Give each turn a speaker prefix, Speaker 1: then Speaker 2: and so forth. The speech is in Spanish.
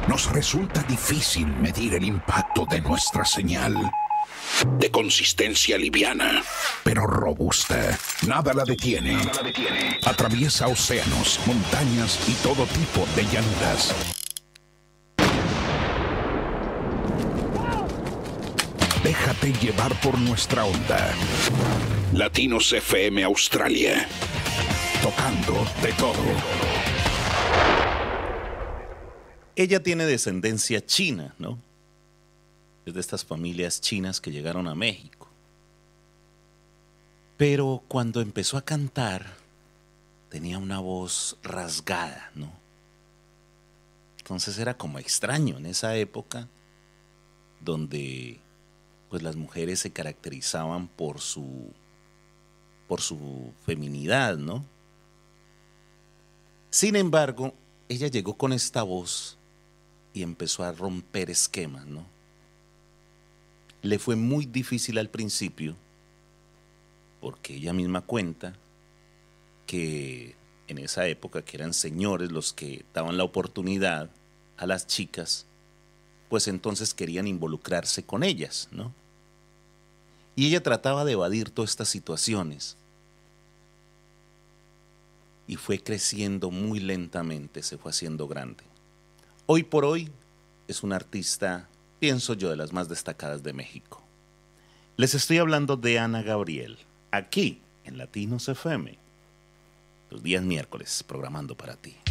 Speaker 1: nos resulta difícil medir el impacto de nuestra señal. De consistencia liviana, pero robusta. Nada la detiene. Atraviesa océanos, montañas y todo tipo de llanuras. Déjate llevar por nuestra onda. Latinos FM Australia. Tocando de todo.
Speaker 2: Ella tiene descendencia china, ¿no? Es de estas familias chinas que llegaron a México. Pero cuando empezó a cantar, tenía una voz rasgada, ¿no? Entonces era como extraño en esa época donde pues las mujeres se caracterizaban por su feminidad, ¿no? Sin embargo, ella llegó con esta voz y empezó a romper esquemas, ¿no? Le fue muy difícil al principio, porque ella misma cuenta que en esa época, que eran señores los que daban la oportunidad a las chicas, pues entonces querían involucrarse con ellas, ¿no? Y ella trataba de evadir todas estas situaciones. Y fue creciendo muy lentamente, se fue haciendo grande. Hoy por hoy es una artista, pienso yo, de las más destacadas de México. Les estoy hablando de Ana Gabriel, aquí en Latinos FM, los días miércoles, programando para ti.